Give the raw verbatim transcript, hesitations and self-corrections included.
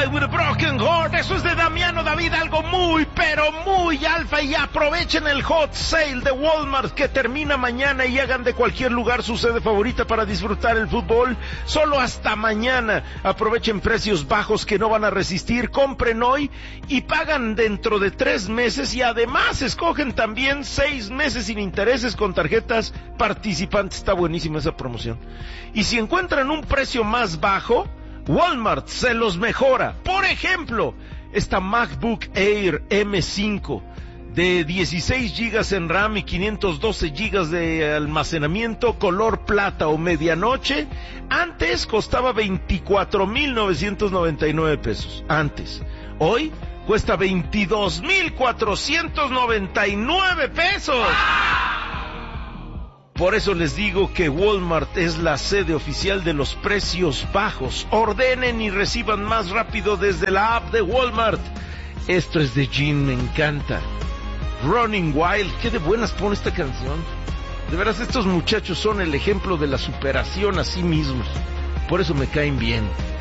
Die with a Broken Heart. Eso es de Damiano David, algo muy, pero muy alfa. Y aprovechen el hot sale de Walmart que termina mañana y hagan de cualquier lugar su sede favorita para disfrutar el fútbol. Solo hasta mañana. Aprovechen precios bajos que no van a resistir. Compren hoy y pagan dentro de tres meses. Y además escogen también seis meses sin intereses con tarjetas participantes. Está buenísima esa promoción. Y si encuentran un precio más bajo, Walmart se los mejora. Por ejemplo, esta MacBook Air eme cinco de dieciséis gigas en RAM y quinientos doce gigas de almacenamiento, color plata o medianoche, antes costaba veinticuatro mil novecientos noventa y nueve pesos. Antes. Hoy cuesta veintidós mil cuatrocientos noventa y nueve pesos. Por eso les digo que Walmart es la sede oficial de los precios bajos. Ordenen y reciban más rápido desde la app de Walmart. Esto es de Gene, me encanta. Running Wild, qué de buenas pone esta canción. De veras, estos muchachos son el ejemplo de la superación a sí mismos. Por eso me caen bien.